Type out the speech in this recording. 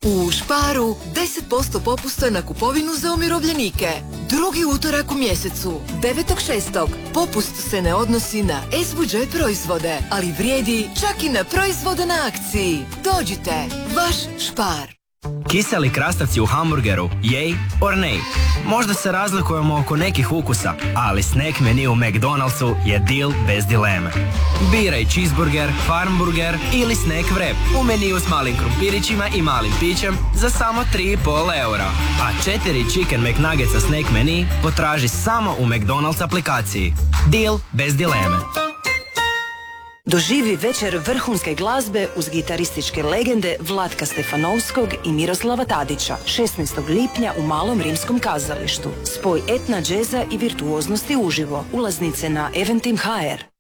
U Sparu 10% popusta na kupovinu za umirovljenike. Drugi utorak u mjesecu, 9.6. Popust se ne odnosi na S-budžet proizvode, ali vrijedi čak i na proizvode na akciji. Dođite, vaš Spar. Kiseli krastavci u hamburgeru, yay or nay? Možda se razlikujemo oko nekih ukusa, ali snack menu u McDonald'su je deal bez dileme. Biraj cheeseburger, farmburger ili snack wrap u meniju s malim krumpirićima i malim pićem za samo 3,5 eura. A 4 Chicken McNuggetsa snack menu potraži samo u McDonald's aplikaciji. Deal bez dileme. Doživi večer vrhunske glazbe uz gitarističke legende Vlatka Stefanovskog i Miroslava Tadića 16. lipnja u Malom rimskom kazalištu. Spoj etna, džeza i virtuoznosti uživo. Ulaznice na Eventim HR.